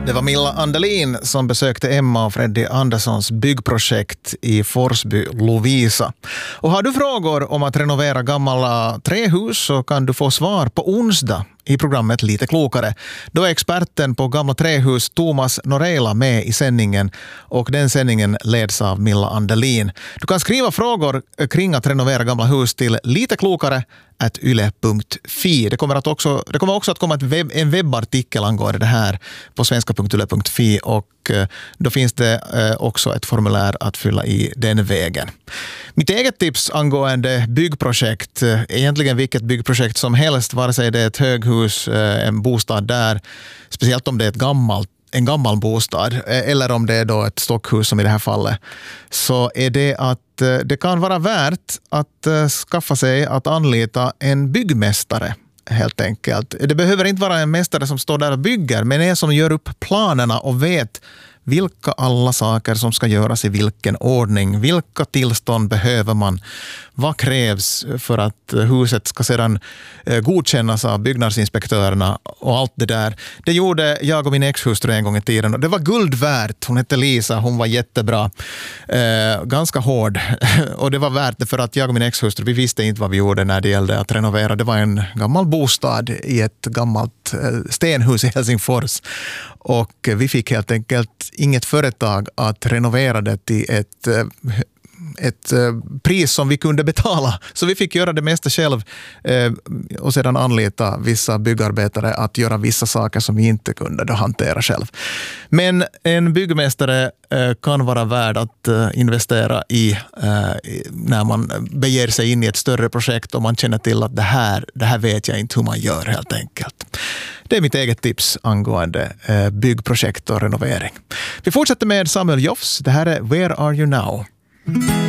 Det var Milla Andelin som besökte Emma och Freddy Anderssons byggprojekt i Forsby Lovisa. Och har du frågor om att renovera gamla trähus så kan du få svar på onsdag i programmet Lite klokare. Då är experten på gamla trähus Thomas Noreila med i sändningen och den sändningen leds av Milla Andelin. Du kan skriva frågor kring att renovera gamla hus till liteklokare@yle.fi. Det kommer också att komma en webbartikel angående det här på svenska.yle.fi och då finns det också ett formulär att fylla i den vägen. Mitt eget tips angående byggprojekt, egentligen vilket byggprojekt som helst, vare sig det är ett höghus, en bostad där, speciellt om det är en gammal bostad eller om det är då ett stockhus som i det här fallet, så är det att det kan vara värt att skaffa sig att anlita en byggmästare helt enkelt. Det behöver inte vara en mästare som står där och bygger, men en som gör upp planerna och vet vilka alla saker som ska göras i vilken ordning, vilka tillstånd behöver man, vad krävs för att huset ska sedan godkännas av byggnadsinspektörerna och allt det där. Det gjorde jag och min exhustru en gång i tiden och det var guld värt. Hon hette Lisa, hon var jättebra, ganska hård och det var värt det för att jag och min exhustru, vi visste inte vad vi gjorde när det gällde att renovera. Det var en gammal bostad i ett gammalt stenhus i Helsingfors och vi fick helt enkelt inget företag att renovera det till ett pris som vi kunde betala. Så vi fick göra det mesta själv och sedan anlita vissa byggarbetare att göra vissa saker som vi inte kunde då hantera själv. Men en byggmästare kan vara värd att investera i när man beger sig in i ett större projekt och man känner till att det här vet jag inte hur man gör helt enkelt. Det är mitt eget tips angående byggprojekt och renovering. Vi fortsätter med Samuel Joffs. Det här är Where Are You Now?